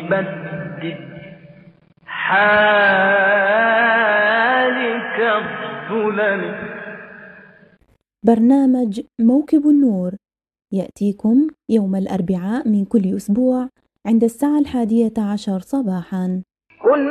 بدد حالك الظلم. برنامج موكب النور يأتيكم يوم الأربعاء من كل أسبوع عند الساعة 11:10 صباحاً.